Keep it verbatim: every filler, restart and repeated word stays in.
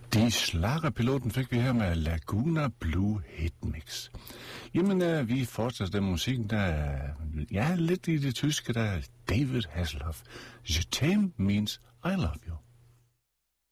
De Schlagerpiloten fik vi her med Laguna Blue Hitmix. Jamen, uh, vi fortsætter den musikken, der er ja, lidt i det tyske, der er David Hasselhoff. Je t'aime means I love you.